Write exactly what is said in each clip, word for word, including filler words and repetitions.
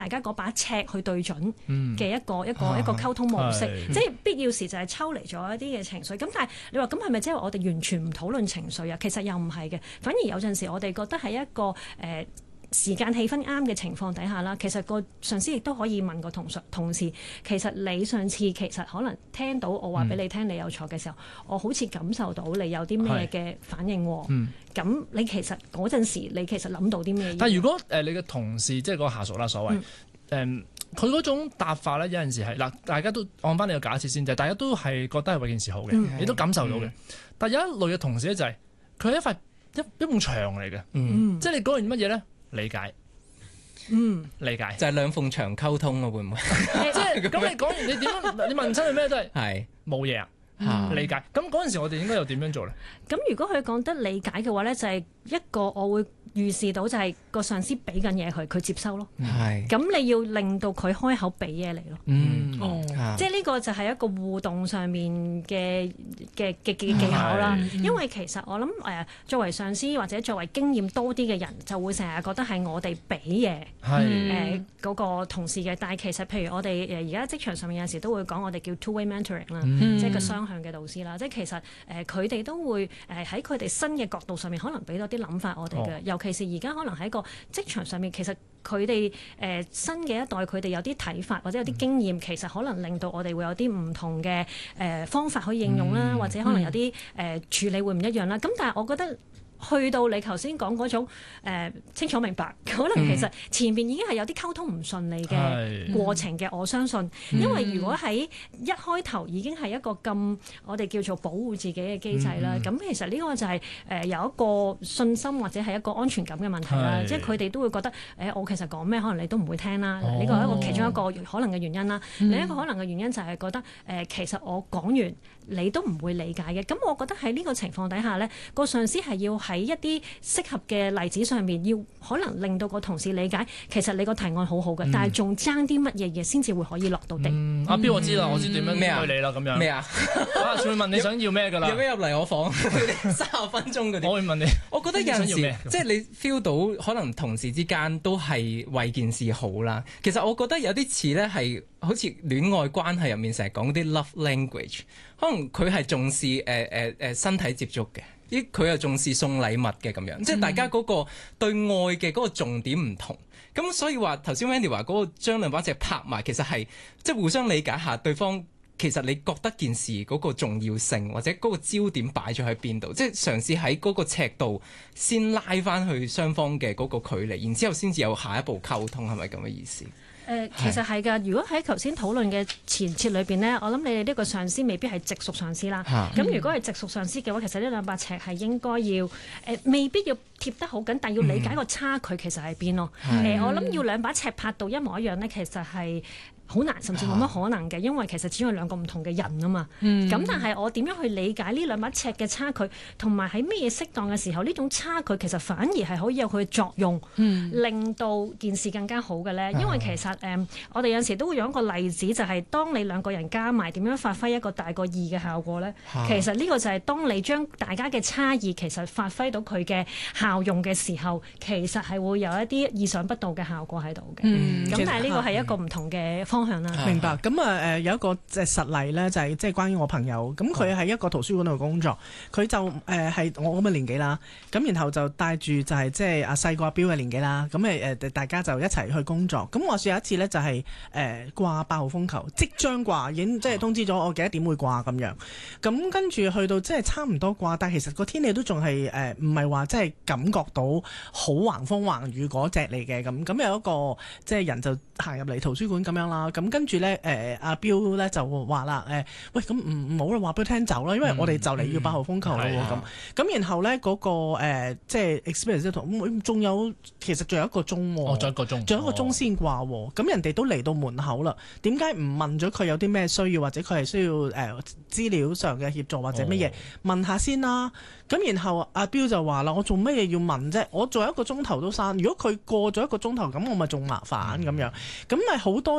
大家嗰把尺去對準嘅一個、嗯、一個、啊、一個溝通模式，即係必要時就係抽離咗一啲嘅情緒。咁但係你話咁係咪即係我哋完全唔討論情緒啊？其實又唔係嘅，反而有陣時我哋覺得係一個誒、呃時間氣氛啱嘅情況底下啦，其實個上司亦都可以問個同事同事，其實你上次其實可能聽到我話俾你聽，你有錯嘅時候，嗯、我好似感受到你有啲咩嘅反應喎。咁、嗯、你其實嗰陣時，你其實諗到啲咩？ 但係如果誒、呃、你嘅同事即係嗰個下屬啦，所謂誒佢嗰種答法咧，有陣時係嗱，大家都按翻你個假設先，就係大家都係覺得係為件事好嘅，嗯、你都感受到嘅。嗯、但係有一類嘅同事咧、就係，就係佢係一塊一一埲牆嚟嘅，嗯、即係你講完乜嘢咧？理解，嗯，理解就係兩埲牆溝通咯，會唔會？ 即係咁你講完你點樣？你問親佢咩都係係冇嘢啊，嗯、理解。咁嗰陣時我哋應該又點樣做咧？ 咁如果佢講得理解嘅話咧，就係、是、一個我會預示到就係個上司俾緊嘢佢，佢接收咯。係。咁你要令到佢開口俾嘢嚟咯。嗯。哦。即係呢個就係一個互動上面嘅嘅嘅嘅技巧啦。嗯、因為其實我諗誒、呃，作為上司或者作為經驗多啲嘅人，就會成日覺得係我哋俾嘢誒嗰個同事嘅。但係其實譬如我哋誒而家職場上面有陣時都會講我哋叫 two way mentoring 啦、嗯，即係個雙向嘅導師啦。即係其實誒佢哋都會誒喺佢哋新嘅角度上面，可能俾多啲諗法我哋嘅。哦尤其是而家可能喺個職場上面，其實佢哋誒新嘅一代，佢哋有啲睇法或者有啲經驗，嗯、其實可能令到我哋會有啲唔同嘅誒、呃、方法去應用啦，嗯、或者可能有啲誒、呃、處理會唔一樣啦。咁但係我覺得。去到你頭先講嗰種、呃、清楚明白，可能其實前面已經係有啲溝通唔順利嘅過程嘅，嗯、我相信。因為如果喺一開頭已經係一個咁我哋叫做保護自己嘅機制啦，咁、嗯、其實呢個就係、是、誒、呃、有一個信心或者係一個安全感嘅問題啦。即係佢哋都會覺得誒、呃、我其實講咩可能你都唔會聽啦。呢個係一個其中一個可能嘅原因啦。嗯、另一個可能嘅原因就係覺得誒、呃、其實我講完你都唔會理解嘅。咁我覺得喺呢個情況底下呢，個上司係要喺一啲適合嘅例子上面，要可能令到個同事理解，其實你個提案好好嘅，嗯、但係仲爭啲乜嘢嘢先至會可以落到地。 嗯、阿標我知啦，我知點樣對你啦，咁樣咩啊？啊，仲會問你想要咩㗎啦？ 有咩入嚟我房？三十分鐘嗰啲， 我會問你。我覺得有陣時，即係你 feel 到可能同事之間都係為件事好啦。其實我覺得有啲似咧，係好似戀愛關係入面成日講啲 love language，可能佢係重視誒誒誒身體接觸嘅。咦，佢又重視送禮物嘅咁樣，嗯、即係大家嗰個對愛嘅嗰個重點唔同，咁所以話頭先 Wendy 話嗰個將兩把尺拍埋，其實係即係互相理解下對方，其實你覺得件事嗰個重要性或者嗰個焦點擺咗喺邊度，即係嘗試喺嗰個尺度先拉翻去雙方嘅嗰個距離，然之後先至有下一步溝通，係咪咁嘅意思？ 誒、呃，其實係㗎。如果喺頭先討論嘅前設裏邊呢，我諗你哋呢個上司未必係直屬上司啦。咁、嗯、如果係直屬上司嘅話，其實呢兩把尺係應該要誒、呃，未必要貼得好緊，但要理解個差距其實喺邊咯。誒、嗯呃，我諗要兩把尺拍到一模一樣呢，其實係好難，甚至冇乜可能嘅，因為其實始終係兩個唔同嘅人啊嘛。咁、嗯、但係我點樣去理解呢兩把尺嘅差距，同埋喺咩嘢適當嘅時候，呢種差距其實反而係可以有佢嘅作用，嗯、令到件事更加好嘅咧。因為其實誒、嗯，我哋有陣時都會用一個例子，就係、是、當你兩個人加埋點樣發揮一個大過二嘅效果咧。啊、其實呢個就係當你將大家嘅差異其實發揮到佢嘅效用嘅時候，其實係會有一啲意想不到嘅效果喺度嘅。咁、嗯、但係呢個係一個唔同嘅方向啦。 明白。咁啊誒有一個即係實例咧，就係即係關於我朋友。咁佢喺一個圖書館度工作，佢就誒係、呃、我咁嘅年紀啦。咁然後就帶住就係即係阿細個阿標嘅年紀啦。咁誒誒大家就一齊去工作。咁話說有一次咧就係誒掛八號風球，即將掛，已經即係通知咗我幾多點會掛咁樣。咁跟住去到即係差唔多掛，但係其實個天氣都仲係誒唔係話即係感覺到好橫風橫雨嗰隻嚟嘅咁。咁有一個即係人就行入嚟圖書館咁樣啦。咁跟住咧誒阿標咧就話啦誒，喂咁唔唔好啦，話俾佢聽走啦，因為我哋就嚟要八號風球啦喎咁。咁、嗯、然後咧嗰、那個、呃、即係 experience 同仲有其實仲有一個鐘喎，仲、哦、有一個鐘，仲有一個鐘先掛喎。咁、哦、人哋都嚟到門口啦，點解唔問咗佢有啲咩需要，或者佢係需要誒、呃、資料上嘅協助或者乜嘢、哦、問下先啦？咁然後阿標就話啦，我做乜嘢要問啫？我做一個鐘頭都閂，如果佢過咗一個鐘頭，咁我咪仲麻煩咁、嗯、樣。咁咪好多呢啲嘅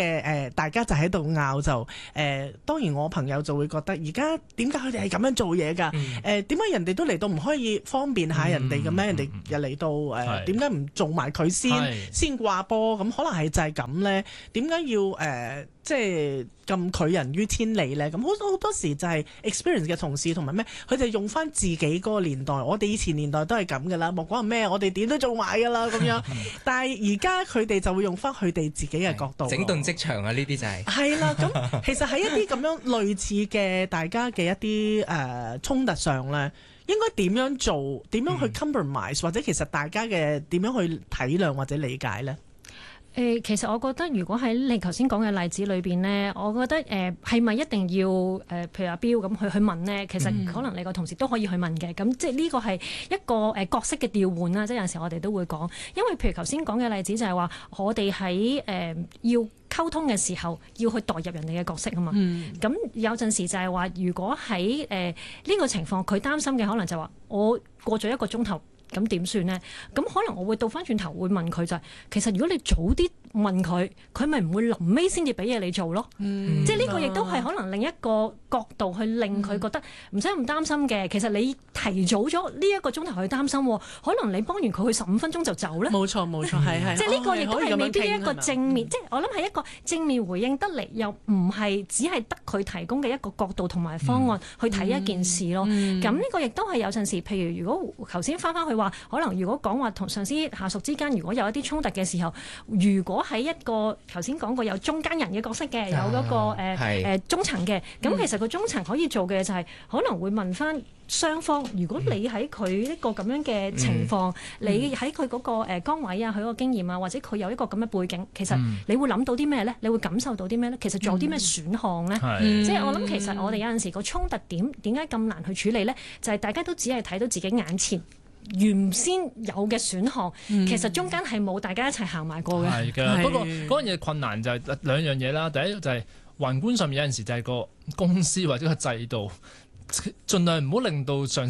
嘅誒，大家就喺度拗就誒、呃，當然我朋友就會覺得而家點解佢哋係咁樣做嘢㗎？誒點解人哋都嚟到唔可以方便下人哋嘅咩？人哋又嚟到誒點解唔做埋佢先是先掛波？咁可能係就係咁咧？點解要誒、呃、即係咁拒人於千里咧？咁好多好多時就係 experience 嘅同事同埋咩？佢哋用翻自己嗰個年代，我哋以前年代都係咁㗎啦，莫講係咩，我哋點都做埋㗎啦咁樣。但係而家佢哋就會用翻佢哋自己嘅角度， 整頓職場啊！呢啲就係係啦。咁其實喺一啲咁樣類似嘅大家嘅一啲誒、呃、衝突上咧，應該點樣做？點樣去 compromise、嗯、或者其實大家嘅點樣去體諒或者理解咧？ 誒，其實我覺得，如果喺你頭先講嘅例子裏邊呢，我覺得誒係咪一定要誒、呃，譬如阿標咁去去問呢？其實可能你個同事都可以去問嘅。咁、嗯、即係呢個係一個誒角色嘅調換啦。即係有陣時我哋都會講，因為譬如頭先講嘅例子就係話，我哋喺誒要溝通嘅時候，要去代入人哋嘅角色啊嘛。咁、嗯、有陣時就係話，如果喺誒呢個情況，佢擔心嘅可能就話，我過咗一個鐘頭。咁點算呢？咁可能我會倒翻轉頭會問佢就係、是，其實如果你早啲問佢，佢咪唔會臨尾先至俾嘢你做咯。嗯、即係呢個亦都係可能另一個角度去令佢覺得唔使咁擔心嘅。其實你提早咗呢一個鐘頭去擔心，可能你幫完佢，佢十五分鐘就走咧。 冇錯冇錯，係係。 即係呢個亦都係未必一個正面，即係我諗係一個正面回應得嚟，又唔係只係得佢提供嘅一個角度同埋方案去睇一件事咯。咁呢、嗯嗯、個亦都係有陣時，譬如如果頭先翻翻去。話可能如果講話同上司下屬之間如果有一啲衝突嘅時候，如果喺一個頭先講過有中間人嘅角色嘅，有嗰、嗰個誒誒、呃是呃、中層嘅，咁其實個中層可以做嘅就係可能會問翻雙方，如果你喺佢一個咁樣嘅情況，嗯、你喺佢嗰個誒崗位啊，佢嗰個經驗啊，或者佢有一個咁嘅背景，其實你會諗到啲咩咧？你會感受到啲咩咧？其實仲有啲咩選項咧？嗯、即係我諗其實我哋有陣時個衝突點點解咁難去處理咧？就係、是、大家都只係睇到自己眼前原先有嘅選項，嗯、其實中間係冇大家一齊行埋過嘅。係嘅，不過嗰樣嘢困難就係兩樣嘢啦。第一就係宏觀上面有陣時就係個公司或者個制度，盡量唔好令到上